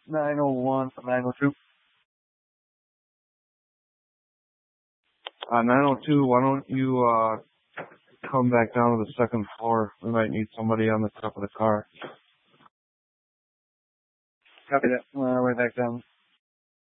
901 to 902. 902, why don't you come back down to the second floor? We might need somebody on the top of the car. Copy that. Way back down.